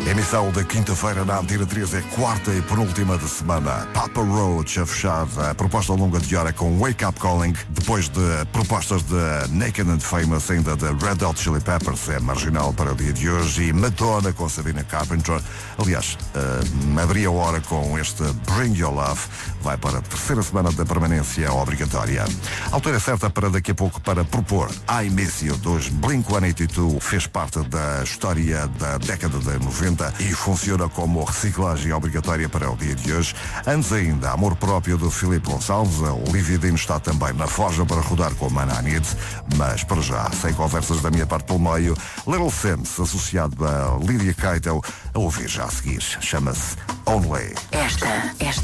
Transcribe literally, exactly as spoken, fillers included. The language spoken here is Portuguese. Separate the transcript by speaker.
Speaker 1: Emissão da quinta-feira na Antena três é quarta e penúltima de semana. Papa Roach a fechar a proposta longa de hora com Wake Up Calling, depois de propostas de Naked and Famous, ainda de Red Hot Chili Peppers, é marginal para o dia de hoje, e Madonna com Sabrina Carpenter. Aliás, uh, abria a hora com este Bring Your Love, vai para a terceira semana da permanência obrigatória. A altura certa para daqui a pouco para propor I Miss You dos Blink cento e oitenta e dois, fez parte da história da década de noventa e funciona como reciclagem obrigatória para o dia de hoje. Antes ainda, Amor Próprio do Filipe Gonçalves. A Olivia Dino está também na forja para rodar com a Mananid, mas para já, sem conversas da minha parte pelo meio, Little Sims, associado a Lydia Keitel, a ouvir já a seguir. Chama-se Only.
Speaker 2: Esta, esta